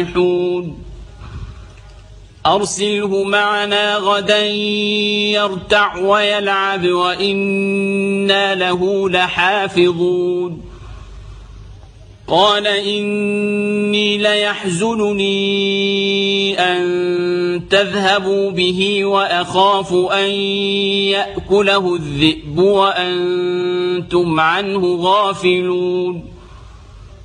أرسله معنا غدا يرتع ويلعب وإنا له لحافظون قال إني ليحزنني أن تذهبوا به وأخاف أن يأكله الذئب وأنتم عنه غافلون